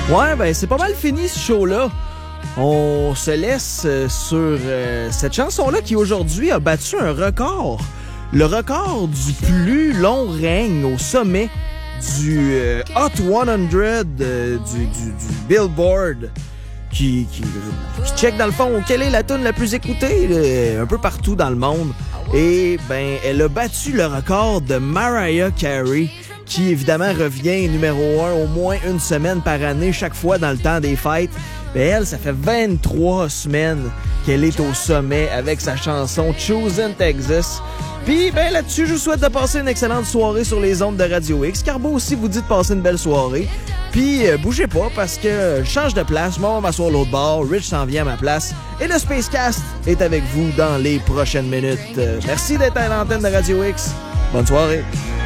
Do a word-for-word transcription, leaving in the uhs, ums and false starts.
Ouais, ben c'est pas mal fini ce show-là. On se laisse sur euh, cette chanson-là qui aujourd'hui a battu un record. Le record du plus long règne au sommet du euh, Hot cent euh, du, du, du Billboard qui, qui, qui check dans le fond quelle est la tune la plus écoutée euh, un peu partout dans le monde. Et ben elle a battu le record de Mariah Carey qui évidemment revient numéro un au moins une semaine par année chaque fois dans le temps des fêtes. Ben elle, ça fait vingt-trois semaines qu'elle est au sommet avec sa chanson Choosing Texas. Puis ben là-dessus, je vous souhaite de passer une excellente soirée sur les ondes de Radio X. Carbo aussi vous dit de passer une belle soirée. Puis euh, bougez pas parce que je change de place, je m'en vais m'asseoir l'autre bord, Rich s'en vient à ma place et le Spacecast est avec vous dans les prochaines minutes. Euh, merci d'être à l'antenne de Radio X. Bonne soirée.